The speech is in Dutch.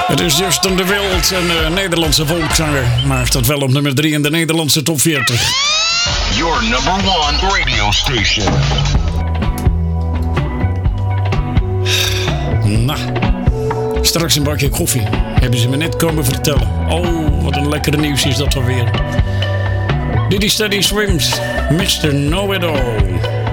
Het is Justin de Wild, een Nederlandse volkszanger. Maar staat wel op nummer 3 in de Nederlandse top 40. Your number 1 radio station. Nou, straks een bakje koffie. Hebben ze me net komen vertellen. Oh, wat een lekkere nieuws is dat alweer. Dit is Steady Swims, Mr. Know-It-All.